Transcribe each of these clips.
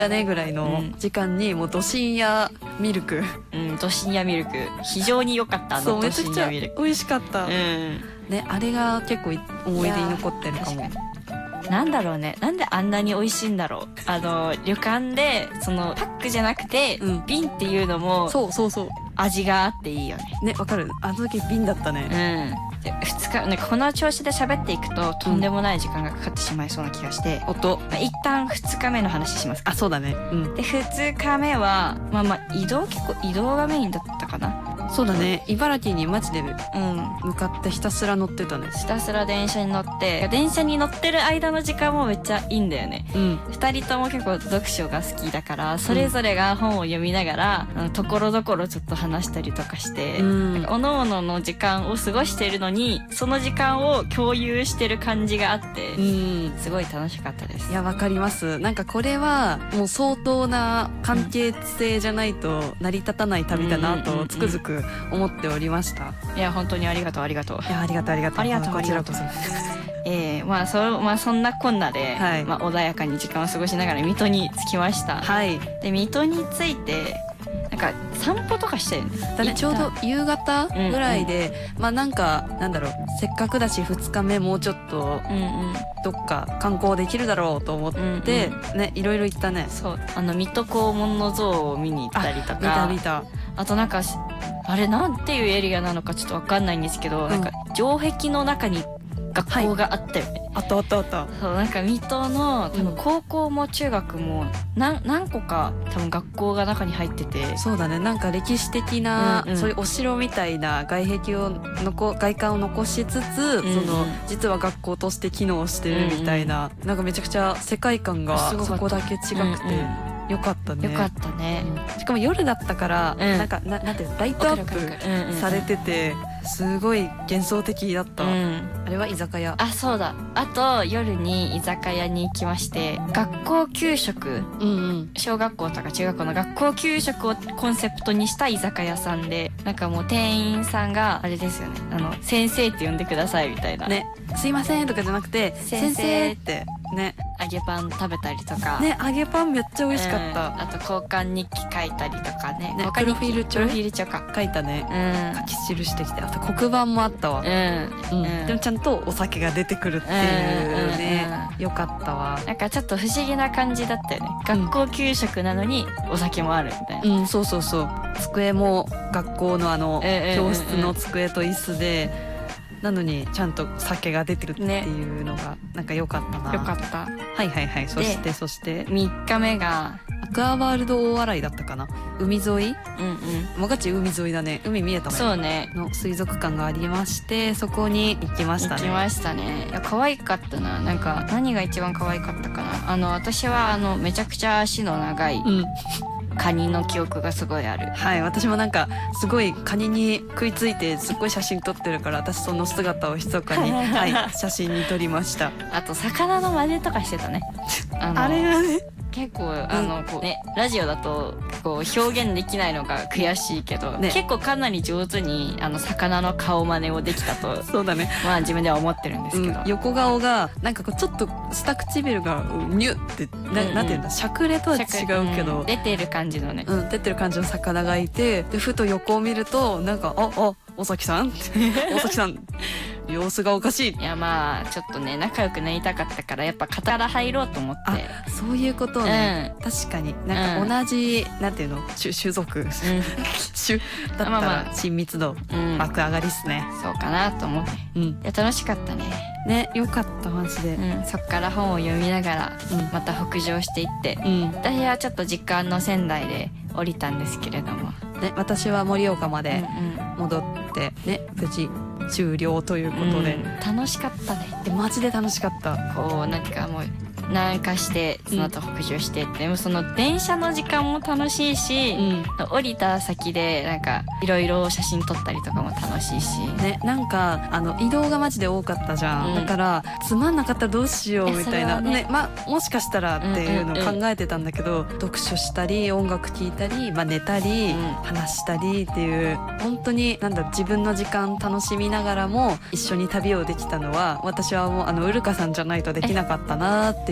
だねぐらいの時間にもうど深夜ミルク、 ど深夜ミルク非常に良かった。 そうめちゃくちゃミルク美味しかった、ね、あれが結構思い出に残ってるかも。 なんだろうね、なんであんなに美味しいんだろう。旅館でそのパックじゃなくて、瓶っていうのもそう味があっていいよね。 ね、わかる。あの時瓶だったね。 で2日なんかこの調子で喋っていくととんでもない時間がかかってしまいそうな気がして、一旦2日目の話しますか。 あ、そうだね。 で2日目は結構移動がメインだったかな。 そうだね、茨城にマジで向かってひたすら乗ってたね。 ひたすら電車に乗って、電車に乗ってる間の時間もめっちゃいいんだよね。2人とも結構読書が好きだからそれぞれが本を読みながら、ところどころちょっと話したりとかして、なんか各々の時間を過ごしているのにその時間を共有してる感じがあって、すごい楽しかったです。 いや、わかります。なんかこれはもう相当な関係性じゃないと成り立たない旅だなとつくづく思っておりました。 いや、本当にありがとう。いや、 ありがとう。こちらこそ。 そんなこんなで、穏やかに時間を過ごしながら水戸に着きました。で水戸に着いてなんか散歩とかしたよね。 だね、ちょうど夕方ぐらいで、なんかなんだろう、せっかくだし2日目もうちょっとどっか観光できるだろうと思ってね、いろいろ行ったね。 そう、水戸黄門の像を見に行ったりとか、 見た。あとなんかあれなんていうエリアなのかちょっとわかんないんですけど、なんか城壁の中に学校があったよね。 あった。 そう、なんか水戸の多分高校も中学も何個か多分学校が中に入ってて。 そうだね、なんか歴史的な、そういうお城みたいな外観を残しつつ、実は学校として機能してるみたいな、なんかめちゃくちゃ世界観がそこだけ違くて。よかったね。しかも夜だったから、なんていうの、ライトアップされててすごい幻想的だった。あれは居酒屋。 あ、そうだ。あと夜に居酒屋に行きまして、学校給食、小学校とか中学校の学校給食をコンセプトにした居酒屋さんで、なんかもう店員さんがあれですよね、先生って呼んでくださいみたいなね、すいませんとかじゃなくて先生ってね、 揚げパン食べたりとかね、揚げパンめっちゃ美味しかった。 あと交換日記書いたりとかね。 プロフィール帳か書いたね。書き記してきて、あと黒板もあったわ。でもちゃんとお酒が出てくるっていうね、よかったわ。 なんかちょっと不思議な感じだったよね。学校給食なのにお酒もあるみたいな。 そう。机も学校の教室の机と椅子で。なのにちゃんと酒が出てるっていうのがなんか良かったな。 よかった。 はい。そして 3日目がアクアワールド大洗だったかな。海沿い、もがち海沿いだね。海見えたもん。 そうね。 の水族館がありまして、そこに行きましたね。 いや、可愛かったな。なんか何が一番可愛かったかな。私はめちゃくちゃ足の長い、カニの記憶がすごいある。 はい、私もなんかすごいカニに食いついてすっごい写真撮ってるから、私その姿を密かに写真に撮りました。 あと魚の真似とかしてたね。 あれがね、 結構こうね、ラジオだとこう表現できないのが悔しいけど、結構かなり上手に魚の顔真似をできたと。 そうだね。 自分では思ってるんですけど、 横顔がなんかこうちょっと下唇がニュってなんていうんだ、しゃくれとは違うけど、 出てる感じのね、 出てる感じの魚がいて、でふと横を見るとなんか大崎さん様子がおかしい。 いや、ちょっとね、仲良くなりたかったからやっぱ肩から入ろうと思って。 そういうことね。確かになんか同じ、なんていうの、種族種だったら親密度爆上がりっすね。 そうかなと思って、いや楽しかったね。 よかったマジで。 そっから本を読みながらまた北上していって、私はちょっと実家の仙台で降りたんですけれども、 私は盛岡まで戻ってね、無事終了ということで、 楽しかったね。 マジで楽しかった。 こうなんかもう南下してその後北上してって、でもその電車の時間も楽しいし、降りた先でなんかいろいろ写真撮ったりとかも楽しいしね。 なんか移動がマジで多かったじゃん、だからつまんなかったらどうしようみたいなね、もしかしたらっていうのを考えてたんだけど、読書したり音楽聴いたり、寝たり、話したりっていう、本当に自分の時間楽しみながらも一緒に旅をできたのは、私はもうウルカさんじゃないとできなかったなっていう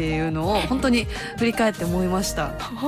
いうのを本当に振り返って思いました。